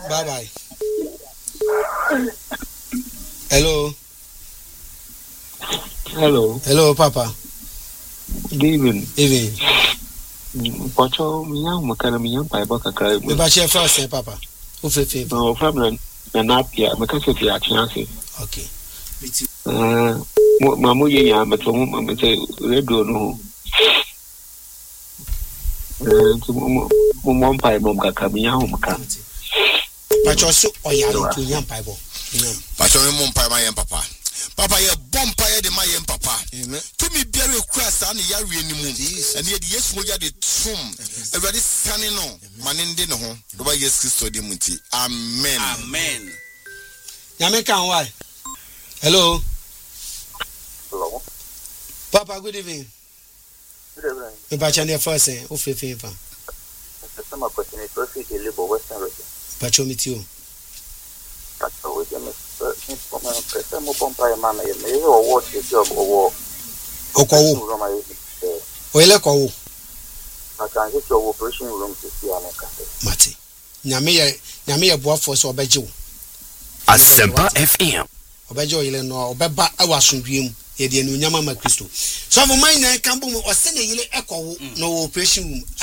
Bye bye. Hello. Hello, Papa. Good evening. Pacho, miyam makana miyam paiba kakra. Me ba che first, Papa. Who fe? No, problem na napia, makase fi achianse. Okay. Mamu yenya meto mo say radio no. Mo paiba kakra miyam makana. Pacho so oyare to yam paibo. Pacho me mo paiba yam papa. Papa ye bompa de my papa. To me bury cross and yari any moon. And yet yes we are the tomb. Everybody standing on maninde no ho. Over yes Christo de Munti. Amen. Amen. Yameka why? Hello. Hello. Papa, good evening. Good evening. Me ba chane first o fe fa. Some question is perfect labor Western region. Pacho meet you. Pacho we dem person mo pompa mama ye me o wo the job o Okowo. Oile kowo. I can get your operation room to see an cafe. Mati. Nyame ye boafo so obeje wo. Asempa FM. Obeje oyile no obeba awasundwem ye de enu nyama ma Kristo. So for mine kan bo o se na yile ekowo no operation room.